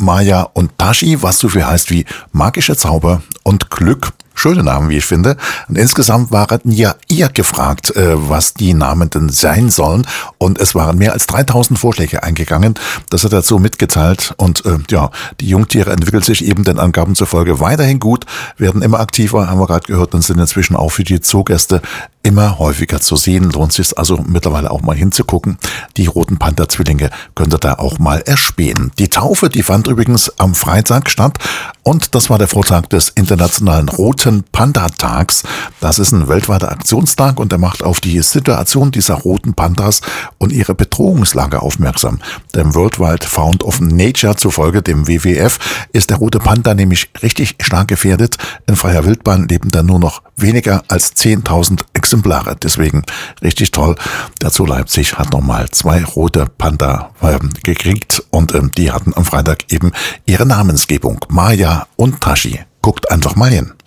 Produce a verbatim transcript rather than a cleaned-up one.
Maya und Tashi, was so viel heißt wie magische Zauber und Glück. Schöne Namen, wie ich finde. Und insgesamt waren ja ihr gefragt, äh, was die Namen denn sein sollen. Und es waren mehr als dreitausend Vorschläge eingegangen. Das hat er so mitgeteilt. Und äh, ja, die Jungtiere entwickeln sich eben den Angaben zufolge weiterhin gut, werden immer aktiver, haben wir gerade gehört, und sind inzwischen auch für die Zoogäste immer häufiger zu sehen. Lohnt sich also mittlerweile auch mal hinzugucken. Die roten Panther-Zwillinge könnt ihr da auch mal erspähen. Die Taufe, die fand übrigens am Freitag statt. Und das war der Vortag des Internationalen Roten Panda-Tags. Das ist ein weltweiter Aktionstag und der macht auf die Situation dieser roten Pandas und ihre Bedrohungslage aufmerksam. Dem World Wide Fund of Nature zufolge, dem W W F, ist der rote Panda nämlich richtig stark gefährdet. In freier Wildbahn leben da nur noch weniger als zehntausend Exemplare. Deswegen richtig toll. Der Zoo Leipzig hat nochmal zwei rote Panda äh, gekriegt und ähm, die hatten am Freitag eben ihre Namensgebung. Maya und Tashi. Guckt einfach mal hin.